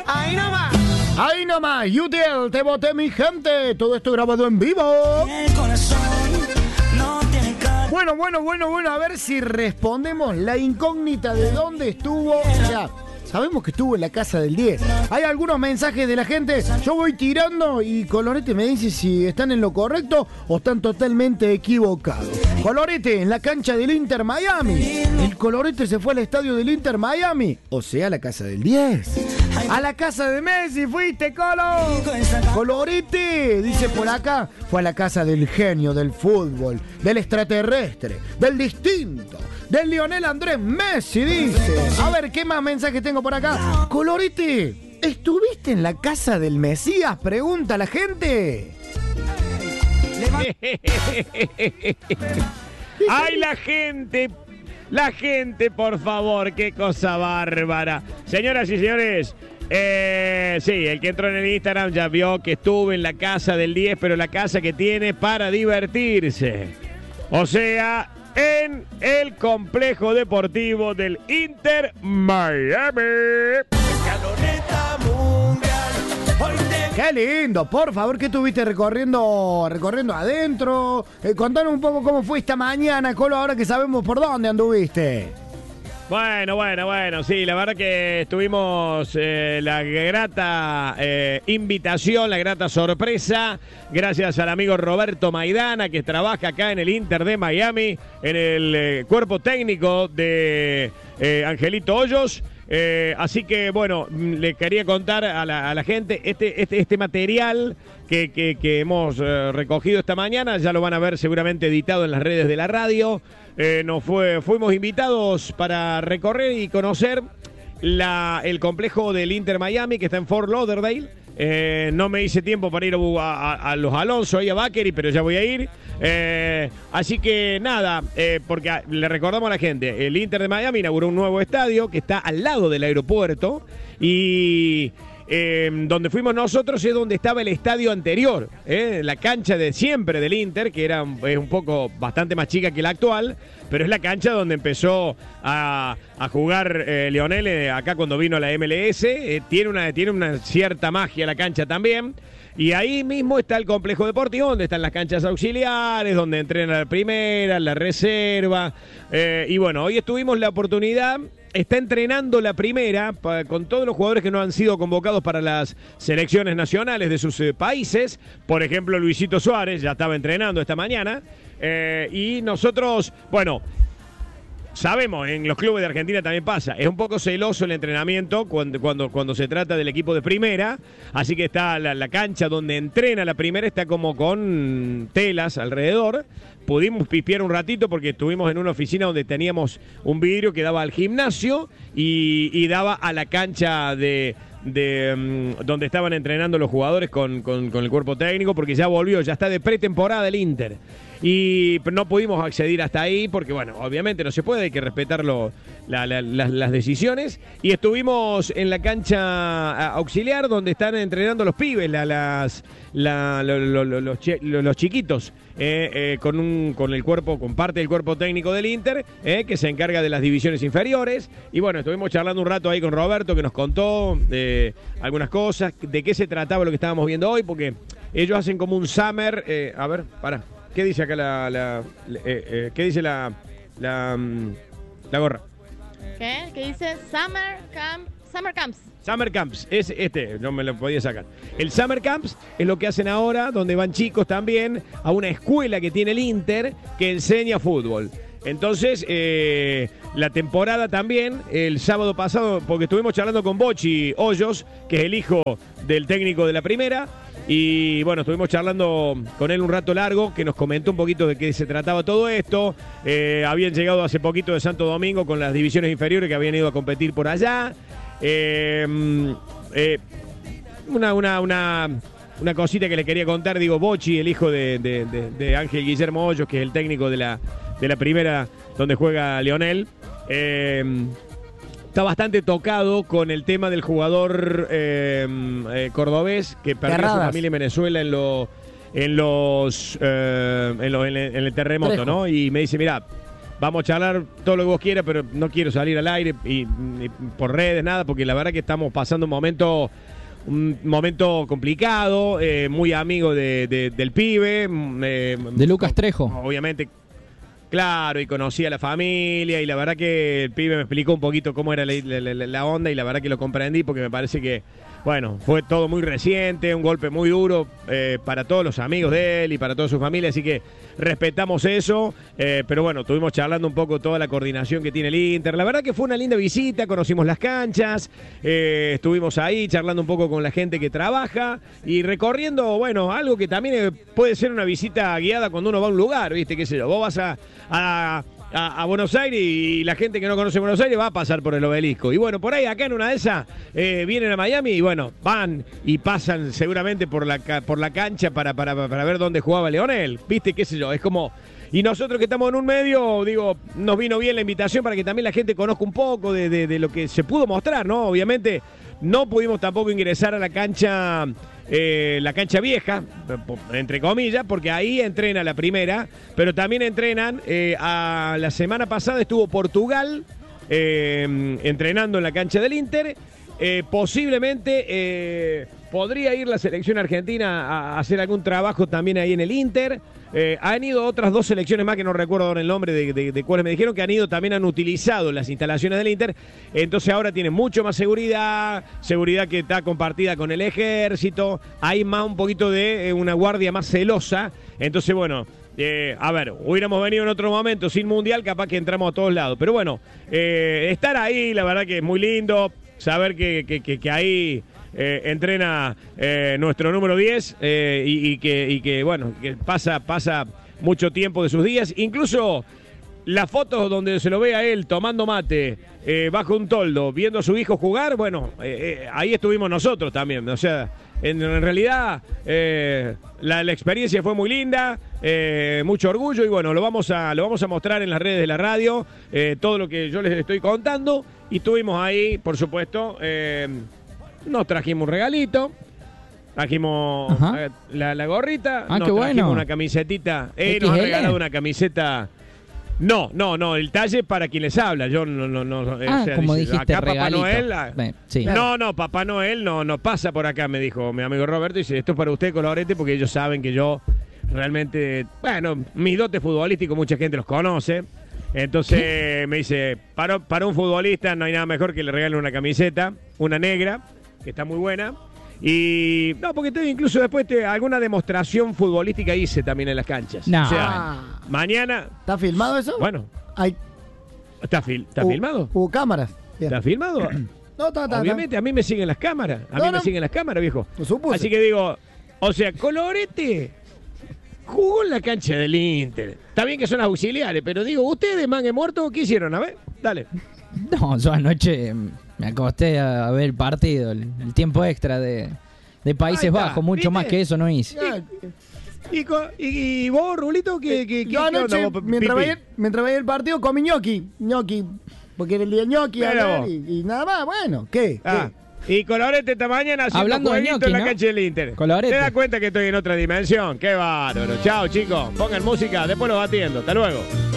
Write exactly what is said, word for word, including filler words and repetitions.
Ahí nomás. Ahí nomás, Udel, te boté mi gente. Todo esto grabado en vivo. El corazón no tiene cara. Bueno, bueno, bueno, bueno, a ver si respondemos la incógnita de dónde estuvo. O sea, sabemos que estuvo en la casa del diez. Hay algunos mensajes de la gente. Yo voy tirando y Colorete me dice si están en lo correcto o están totalmente equivocados. Colorete, en la cancha del Inter Miami. El Colorete se fue al estadio del Inter Miami. O sea, a la casa del diez. A la casa de Messi fuiste, Colo. Colorete, dice por acá, fue a la casa del genio del fútbol, del extraterrestre, del distinto, del Lionel Andrés Messi, dice. A ver, ¿qué más mensajes tengo por acá? Colorete, ¿estuviste en la casa del Mesías? Pregunta la gente. ¡Ay, la gente! La gente, por favor, qué cosa bárbara. Señoras y señores, eh, sí, el que entró en el Instagram ya vio que estuve en la casa del diez, pero la casa que tiene para divertirse. O sea, en el complejo deportivo del Inter Miami. Escaloneta mundial. Hoy te... Qué lindo, por favor, ¿qué estuviste recorriendo, recorriendo adentro? Eh, contanos un poco cómo fue esta mañana, Colo, ahora que sabemos por dónde anduviste. Bueno, bueno, bueno, sí, la verdad que tuvimos eh, la grata eh, invitación, la grata sorpresa, gracias al amigo Roberto Maidana, que trabaja acá en el Inter de Miami, en el eh, cuerpo técnico de eh, Angelito Hoyos. Eh, así que, bueno, le quería contar a la, a la gente este, este, este material que, que, que hemos eh, recogido esta mañana. Ya lo van a ver seguramente editado en las redes de la radio. Eh, nos fue, fuimos invitados para recorrer y conocer la, el complejo del Inter Miami, que está en Fort Lauderdale. Eh, no me hice tiempo para ir a, a, a los Alonso y a Bakery, pero ya voy a ir. Eh, así que nada, eh, porque a, le recordamos a la gente, el Inter de Miami inauguró un nuevo estadio que está al lado del aeropuerto y eh, donde fuimos nosotros es donde estaba el estadio anterior, eh, la cancha de siempre del Inter, que era es un poco bastante más chica que la actual, pero es la cancha donde empezó a, a jugar eh, Lionel eh, acá cuando vino a la M L S. Eh, tiene, una, tiene una cierta magia la cancha también. Y ahí mismo está el complejo deportivo, donde están las canchas auxiliares, donde entrena la primera, la reserva. Eh, y bueno, hoy tuvimos la oportunidad, está entrenando la primera pa, con todos los jugadores que no han sido convocados para las selecciones nacionales de sus eh, países. Por ejemplo, Luisito Suárez ya estaba entrenando esta mañana. Eh, y nosotros, bueno, sabemos, en los clubes de Argentina también pasa, es un poco celoso el entrenamiento cuando, cuando, cuando se trata del equipo de primera, así que está la, la cancha donde entrena la primera, está como con telas alrededor. Pudimos pispear un ratito porque estuvimos en una oficina donde teníamos un vidrio que daba al gimnasio y, y daba a la cancha de... de um, donde estaban entrenando los jugadores con, con, con el cuerpo técnico, porque ya volvió, ya está de pretemporada el Inter. Y no pudimos acceder hasta ahí porque, bueno, obviamente no se puede, hay que respetar lo, la, la, la, las decisiones. Y estuvimos en la cancha auxiliar donde están entrenando los pibes, la, las, la, lo, lo, lo, los, los chiquitos, eh, eh, con, un, con el cuerpo, con parte del cuerpo técnico del Inter, eh, que se encarga de las divisiones inferiores. Y bueno, estuvimos charlando un rato ahí con Roberto, que nos contó eh, algunas cosas, de qué se trataba lo que estábamos viendo hoy, porque ellos hacen como un summer, eh, a ver, para. ¿Qué dice acá la... la eh, eh, ¿Qué dice la, la, la gorra? ¿Qué? ¿Qué dice? Summer Camp, Summer Camps. Summer Camps, es este, no me lo podía sacar. El Summer Camps es lo que hacen ahora, donde van chicos también a una escuela que tiene el Inter que enseña fútbol. Entonces, eh, la temporada también, el sábado pasado, porque estuvimos charlando con Bochi Hoyos, que es el hijo del técnico de la primera. Y bueno, estuvimos charlando con él un rato largo, que nos comentó un poquito de qué se trataba todo esto. Eh, habían llegado hace poquito de Santo Domingo con las divisiones inferiores que habían ido a competir por allá. Eh, eh, una, una, una, una cosita que le quería contar, digo, Bochi, el hijo de, de, de, de Ángel Guillermo Hoyos, que es el técnico de la, de la primera donde juega Lionel. Eh, Está bastante tocado con el tema del jugador eh, eh, cordobés que perdió a su familia en Venezuela en, lo, en los eh, en, lo, en, el, en el terremoto, Trejo. ¿no? Y me dice, mirá, vamos a charlar todo lo que vos quieras, pero no quiero salir al aire y, y por redes, nada, porque la verdad que estamos pasando un momento... Un momento complicado, eh, muy amigo de, de, del pibe. Eh, de Lucas Trejo. Obviamente, claro, y conocí a la familia y la verdad que el pibe me explicó un poquito cómo era la, la, la, la onda y la verdad que lo comprendí porque me parece que, bueno, fue todo muy reciente, un golpe muy duro eh, para todos los amigos de él y para toda su familia, así que respetamos eso, eh, pero bueno, estuvimos charlando un poco toda la coordinación que tiene el Inter. La verdad que fue una linda visita, conocimos las canchas, eh, estuvimos ahí charlando un poco con la gente que trabaja y recorriendo, bueno, algo que también puede ser una visita guiada cuando uno va a un lugar, ¿viste? ¿Qué sé yo? Vos vas a... a A, a Buenos Aires y la gente que no conoce Buenos Aires va a pasar por el Obelisco. Y bueno, por ahí acá en una de esas eh, vienen a Miami y bueno, van y pasan seguramente por la, por la cancha para, para, para ver dónde jugaba Leonel. ¿Viste? ¿Qué sé yo? Es como... Y nosotros que estamos en un medio, digo, nos vino bien la invitación para que también la gente conozca un poco de, de, de lo que se pudo mostrar, ¿no? Obviamente no pudimos tampoco ingresar a la cancha... Eh, la cancha vieja, entre comillas, porque ahí entrena la primera, pero también entrenan, eh, a la semana pasada estuvo Portugal eh, entrenando en la cancha del Inter, eh, posiblemente eh, podría ir la selección argentina a hacer algún trabajo también ahí en el Inter. Eh, han ido otras dos selecciones más que no recuerdo ahora el nombre de, de, de cuáles me dijeron que han ido, también han utilizado las instalaciones del Inter, entonces ahora tienen mucho más seguridad, seguridad que está compartida con el ejército, hay más un poquito de eh, una guardia más celosa, entonces bueno, eh, a ver, hubiéramos venido en otro momento sin mundial, capaz que entramos a todos lados, pero bueno, eh, estar ahí la verdad que es muy lindo, saber que, que, que, que ahí... Eh, entrena eh, nuestro número diez eh, y, y, que, y que, bueno, que pasa, pasa mucho tiempo de sus días. Incluso las fotos donde se lo ve a él tomando mate eh, bajo un toldo, viendo a su hijo jugar, bueno, eh, eh, ahí estuvimos nosotros también. O sea, en, en realidad eh, la, la experiencia fue muy linda, eh, mucho orgullo y bueno, lo vamos a, lo vamos a mostrar en las redes de la radio, eh, todo lo que yo les estoy contando. Y estuvimos ahí, por supuesto... Eh, Nos trajimos un regalito, trajimos eh, la, la gorrita, ah, nos qué trajimos bueno. una camiseta, eh, nos han regalado una camiseta. No, no, no, el talle para quien les habla. Yo no, no, no. Ah, o sea, como dice, dijiste, acá regalito. Papá Noel. Ah, Bien, sí. No, no, Papá Noel no, no pasa por acá, me dijo mi amigo Roberto. Dice, esto es para usted, Colorete, porque ellos saben que yo realmente, bueno, mis dotes futbolísticos mucha gente los conoce. Entonces me dice, para, para un futbolista no hay nada mejor que le regalen una camiseta, una negra, que está muy buena. Y no, porque te, incluso después te, alguna demostración futbolística hice también en las canchas. No. O sea, Ah. mañana. ¿Está filmado eso? Bueno, Hay, ¿está, fil, está hubo- filmado? Hubo cámaras. Bien. ¿Está filmado? No, está, está, Obviamente, a mí me siguen las cámaras. A No, mí no. me siguen las cámaras, viejo. Lo supuse. Así que digo, o sea, Colorete jugó en la cancha del Inter. Está bien que son auxiliares, pero digo, ustedes, mangue muerto, ¿qué hicieron? A ver, dale. No, yo anoche me acosté a ver el partido, el, el tiempo extra de, de Países Ahí está, Bajos, mucho ¿viste? más que eso no hice. Ya, ¿Y, co- y, y vos, Rulito, qué, qué, qué, Yo qué anoche, onda vos, mientras Pipi? veía, mientras veía el partido, comí ñoqui. ñoqui. Porque era el día ñoqui Mira ayer vos. y, y nada más. Bueno, ¿qué? Ah, y Colorete esta mañana haciendo Hablando de jueguito ñoqui, en la ¿no? cancha del Inter. Colorete. ¿Te das cuenta que estoy en otra dimensión? Qué bárbaro. Chao, chicos. Pongan música, después lo va atiendo. Hasta luego.